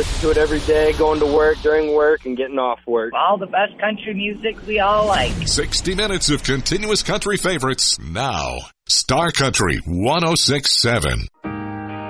listen to it every day, going to work, during work, and getting off work. All the best country music we all like. 60 minutes of continuous country favorites now. Star Country 106.7.